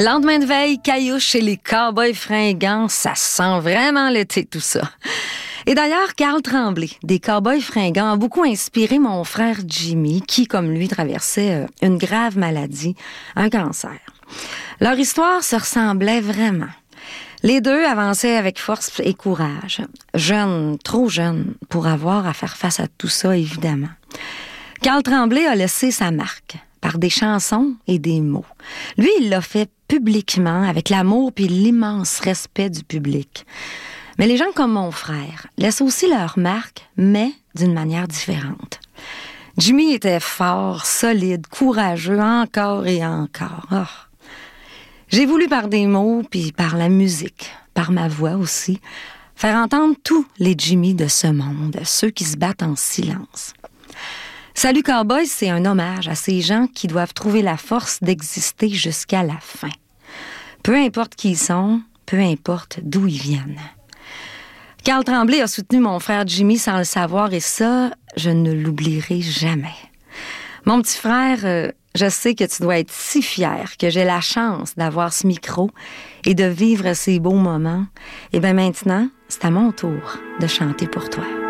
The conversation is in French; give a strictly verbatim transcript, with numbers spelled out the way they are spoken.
Lendemain de veille, caillouche chez les Cowboys fringants, ça sent vraiment l'été tout ça. Et d'ailleurs, Carl Tremblay, des Cowboys fringants, a beaucoup inspiré mon frère Jimmy, qui, comme lui, traversait une grave maladie, un cancer. Leur histoire se ressemblait vraiment. Les deux avançaient avec force et courage. Jeunes, trop jeunes, pour avoir à faire face à tout ça, évidemment. Carl Tremblay a laissé sa marque par des chansons et des mots. Lui, il l'a fait publiquement, avec l'amour et l'immense respect du public. Mais les gens comme mon frère laissent aussi leur marque, mais d'une manière différente. Jimmy était fort, solide, courageux, encore et encore. Oh. J'ai voulu par des mots, puis par la musique, par ma voix aussi, faire entendre tous les Jimmy de ce monde, ceux qui se battent en silence. Salut Cowboys, c'est un hommage à ces gens qui doivent trouver la force d'exister jusqu'à la fin. Peu importe qui ils sont, peu importe d'où ils viennent. Carl Tremblay a soutenu mon frère Jimmy sans le savoir et ça, je ne l'oublierai jamais. Mon petit frère, euh, je sais que tu dois être si fier que j'ai la chance d'avoir ce micro et de vivre ces beaux moments. Et bien maintenant, c'est à mon tour de chanter pour toi.